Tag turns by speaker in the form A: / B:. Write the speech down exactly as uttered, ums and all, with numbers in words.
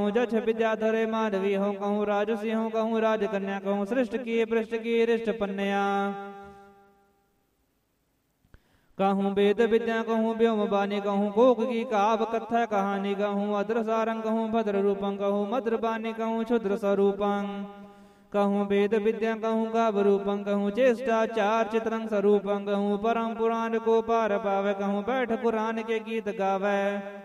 A: जक्ष विद्याधरे माधवी हो कहूँ राजसी हो कहूँ राजकन्या कहूँ सृष्ट की पृष्ठ की रिष्ट पन्या कहूँ वेद विद्या कहूँ व्योम बानी कहूँ कोक की काव कथा कहानी कहूँ अद्र सारंग कहूँ भद्र रूपं कहूँ मद्र बानी कहूँ क्षुद्र स्वरूपं कहूँ वेद विद्या कहूँ काव रूपं कहूँ चेष्टाचार चित्रंग स्वरूपं कहूँ परम पुराण को पार पावे कहूँ बैठ पुराण के गीत गावे